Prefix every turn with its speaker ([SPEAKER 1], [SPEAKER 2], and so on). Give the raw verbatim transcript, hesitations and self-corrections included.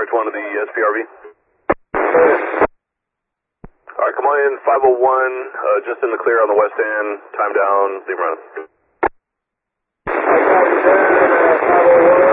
[SPEAKER 1] Bridge one to the S P R V. Alright, come on in, five oh one, uh, just in the clear on the west end, time down, leave running.
[SPEAKER 2] five oh one.